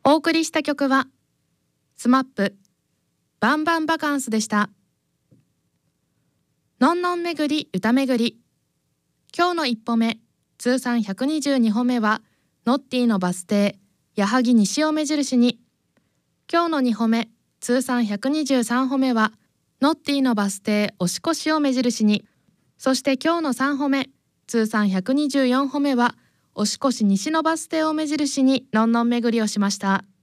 お送りした曲はスマップバンバンバカンスでした。のんのん巡り歌巡り、今日の一歩目通算122歩目はノッティのバス停矢作西を目印に、今日の2歩目通算123歩目はノッティのバス停押し越しを目印に、そして今日の3歩目通算124歩目は押し越し西のバス停を目印にのんのん巡りをしました。